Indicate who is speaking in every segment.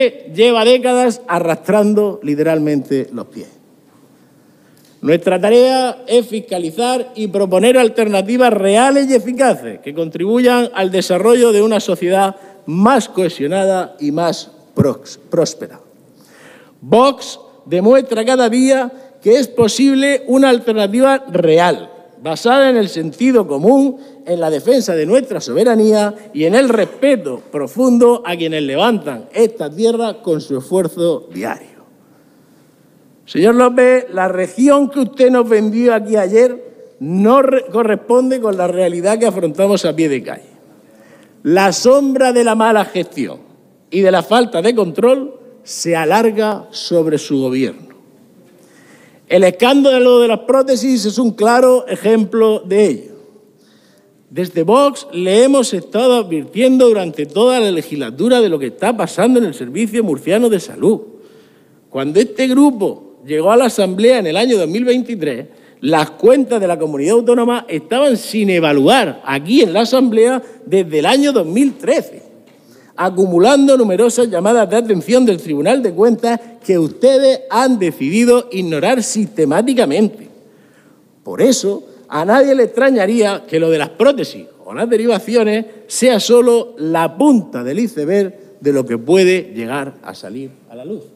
Speaker 1: lleva décadas arrastrando literalmente los pies. Nuestra tarea es fiscalizar y proponer alternativas reales y eficaces que contribuyan al desarrollo de una sociedad más cohesionada y más próspera. Vox demuestra cada día que es posible una alternativa real, basada en el sentido común, en la defensa de nuestra soberanía y en el respeto profundo a quienes levantan esta tierra con su esfuerzo diario. Señor López, la región que usted nos vendió aquí ayer no corresponde con la realidad que afrontamos a pie de calle. La sombra de la mala gestión y de la falta de control se alarga sobre su gobierno. El escándalo de las prótesis es un claro ejemplo de ello. Desde Vox le hemos estado advirtiendo durante toda la legislatura de lo que está pasando en el Servicio Murciano de Salud. Cuando este grupo llegó a la Asamblea en el año 2023, las cuentas de la comunidad autónoma estaban sin evaluar aquí en la Asamblea desde el año 2013, acumulando numerosas llamadas de atención del Tribunal de Cuentas que ustedes han decidido ignorar sistemáticamente. Por eso, a nadie le extrañaría que lo de las prótesis o las derivaciones sea solo la punta del iceberg de lo que puede llegar a salir a la luz.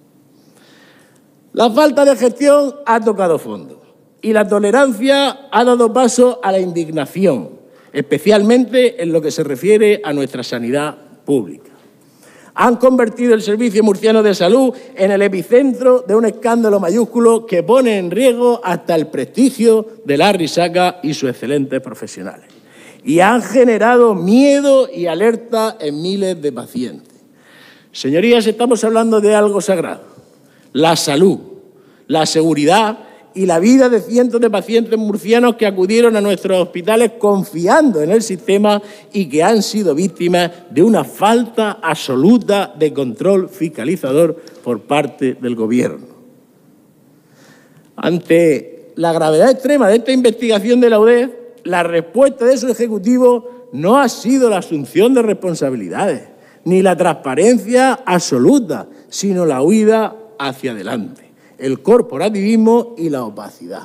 Speaker 1: La falta de gestión ha tocado fondo y la tolerancia ha dado paso a la indignación, especialmente en lo que se refiere a nuestra sanidad pública. Han convertido el Servicio Murciano de Salud en el epicentro de un escándalo mayúsculo que pone en riesgo hasta el prestigio de la Risaca y sus excelentes profesionales. Y han generado miedo y alerta en miles de pacientes. Señorías, estamos hablando de algo sagrado: la salud, la seguridad y la vida de cientos de pacientes murcianos que acudieron a nuestros hospitales confiando en el sistema y que han sido víctimas de una falta absoluta de control fiscalizador por parte del Gobierno. Ante la gravedad extrema de esta investigación de la UDEF, la respuesta de su Ejecutivo no ha sido la asunción de responsabilidades, ni la transparencia absoluta, sino la huida hacia adelante, el corporativismo y la opacidad.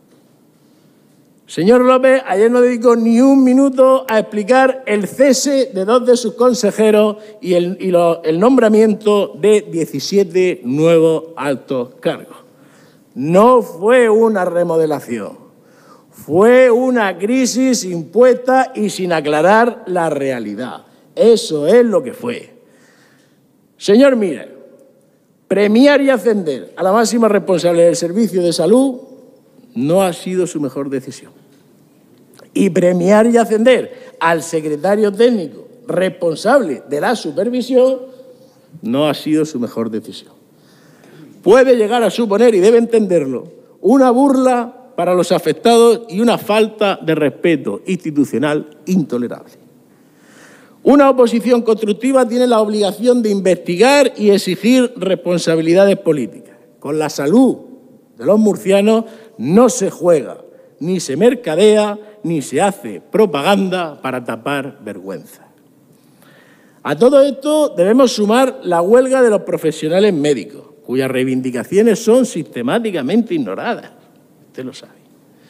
Speaker 1: Señor López, ayer no dedicó ni un minuto a explicar el cese de 2 de sus consejeros y el nombramiento de 17 nuevos altos cargos. No fue una remodelación, fue una crisis impuesta y sin aclarar la realidad. Eso es lo que fue. Señor Mira, premiar y ascender a la máxima responsable del Servicio de Salud no ha sido su mejor decisión. Y premiar y ascender al secretario técnico responsable de la supervisión no ha sido su mejor decisión. Puede llegar a suponer, y debe entenderlo, una burla para los afectados y una falta de respeto institucional intolerable. Una oposición constructiva tiene la obligación de investigar y exigir responsabilidades políticas. Con la salud de los murcianos no se juega, ni se mercadea, ni se hace propaganda para tapar vergüenza. A todo esto debemos sumar la huelga de los profesionales médicos, cuyas reivindicaciones son sistemáticamente ignoradas. Usted lo sabe.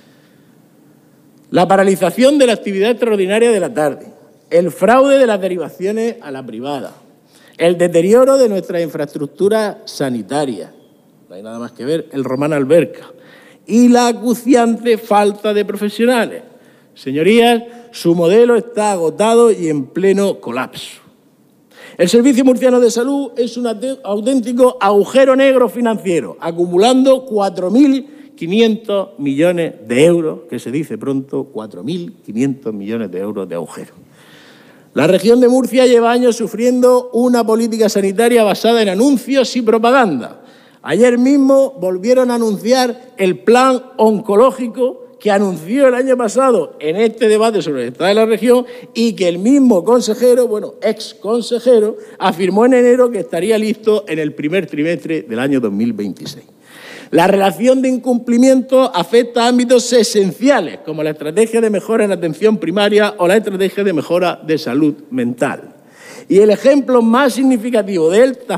Speaker 1: La paralización de la actividad extraordinaria de la tarde, el fraude de las derivaciones a la privada, el deterioro de nuestra infraestructura sanitaria, no hay nada más que ver, el Román Alberca, y la acuciante falta de profesionales. Señorías, su modelo está agotado y en pleno colapso. El Servicio Murciano de Salud es un auténtico agujero negro financiero, acumulando 4.500 millones de euros, que se dice pronto, 4.500 millones de euros de agujero. La región de Murcia lleva años sufriendo una política sanitaria basada en anuncios y propaganda. Ayer mismo volvieron a anunciar el plan oncológico que anunció el año pasado en este debate sobre el estado de la región y que el mismo consejero, ex consejero, afirmó en enero que estaría listo en el primer trimestre del año 2026. La relación de incumplimiento afecta a ámbitos esenciales, como la estrategia de mejora en atención primaria o la estrategia de mejora de salud mental. Y el ejemplo más significativo de esta